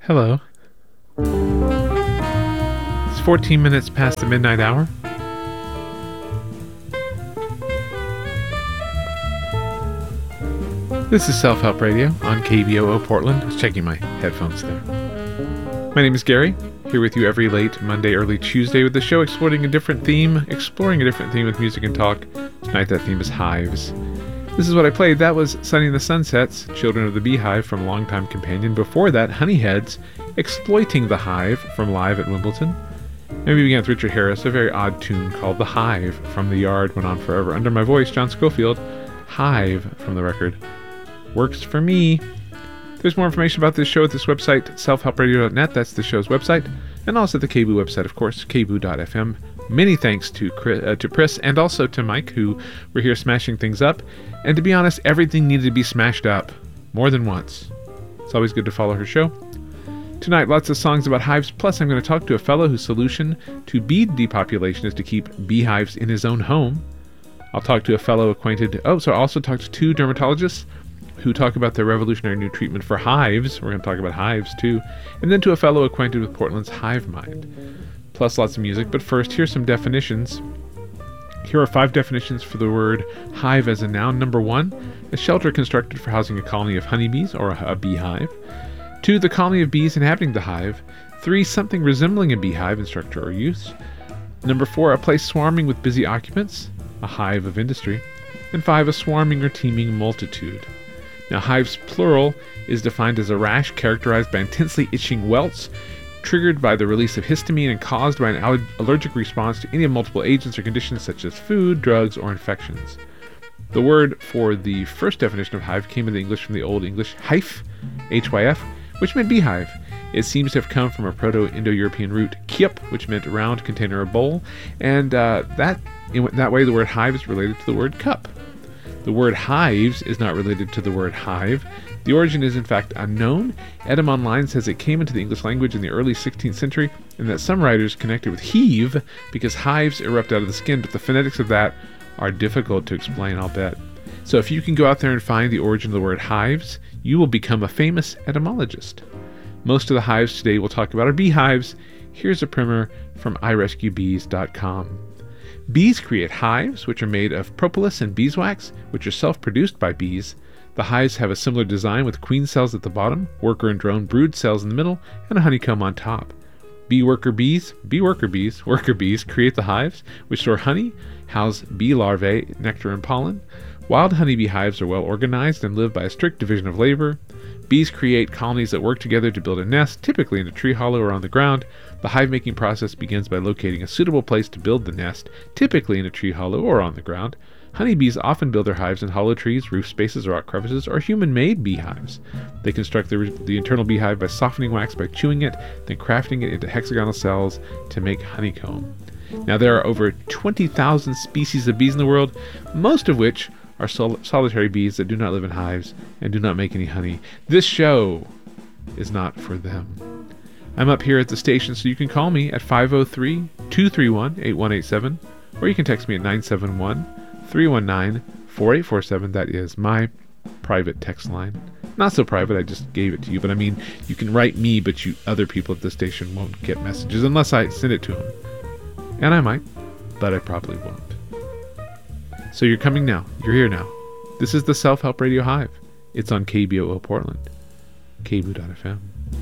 Hello. It's 14 minutes past the midnight hour. This is Self-Help Radio on KBOO Portland. I was checking my headphones there. My name is Gary, here with you every late Monday, early Tuesday with the show exploring a different theme with music and talk. Tonight that theme is hives. This is what I played. That was Sunny and the Sunsets, Children of the Beehive from Longtime Companion. Before that, Honeyheads, Exploiting the Hive from Live at Wimbledon. And we began with Richard Harris, a very odd tune called The Hive from The Yard Went On Forever. Under my voice, John Schofield, Hive from the record Works for Me. There's more information about this show at this website, selfhelpradio.net. That's the show's website. And also the KBOO website, of course, kboo.fm. Many thanks to Chris and also to Mike, who were here smashing things up. And to be honest, everything needed to be smashed up more than once. It's always good to follow her show. Tonight, lots of songs about hives, plus I'm going to talk to a fellow whose solution to bee depopulation is to keep beehives in his own home. I'll talk to a fellow acquainted... I also talked to two dermatologists who talk about their revolutionary new treatment for hives. We're going to talk about hives, too. And then to a fellow acquainted with Portland's hive mind. Plus lots of music, but first, here's some definitions. Here are 5 definitions for the word hive as a noun. Number 1, a shelter constructed for housing a colony of honeybees or a beehive. 2, the colony of bees inhabiting the hive. 3, something resembling a beehive in structure or use. Number 4, a place swarming with busy occupants, a hive of industry. And 5, a swarming or teeming multitude. Now, hives plural is defined as a rash characterized by intensely itching welts triggered by the release of histamine and caused by an allergic response to any of multiple agents or conditions such as food, drugs, or infections. The word for the first definition of hive came into English from the Old English hyph, H-Y-F, which meant beehive. It seems to have come from a Proto-Indo-European root kyp, which meant round container or bowl, and that way the word hive is related to the word cup. The word hives is not related to the word hive. The origin is in fact unknown. Etymon says it came into the English language in the early 16th century, and that some writers connected with heave because hives erupt out of the skin, but the phonetics of that are difficult to explain, I'll bet. So if you can go out there and find the origin of the word hives, you will become a famous etymologist. Most of the hives today we'll talk about are beehives. Here's a primer from irescuebees.com. Bees create hives, which are made of propolis and beeswax, which are self-produced by bees. The hives have a similar design with queen cells at the bottom, worker and drone brood cells in the middle, and a honeycomb on top. Worker bees create the hives, which store honey, house bee larvae, nectar, and pollen. Wild honeybee hives are well organized and live by a strict division of labor. Bees create colonies that work together to build a nest, typically in a tree hollow or on the ground. The hive-making process begins by locating a suitable place to build the nest, typically in a tree hollow or on the ground. Honeybees often build their hives in hollow trees, roof spaces, rock crevices, or human-made beehives. They construct the internal beehive by softening wax by chewing it, then crafting it into hexagonal cells to make honeycomb. Now, there are over 20,000 species of bees in the world, most of which are solitary bees that do not live in hives and do not make any honey. This show is not for them. I'm up here at the station, so you can call me at 503-231-8187, or you can text me at 971-319-4847. That is my private text line. Not so private, I just gave it to you, but I mean, you can write me, but other people at the station won't get messages unless I send it to them. And I might, but I probably won't. So you're coming now. You're here now. This is the Self-Help Radio Hive. It's on KBOO Portland. kboo.fm.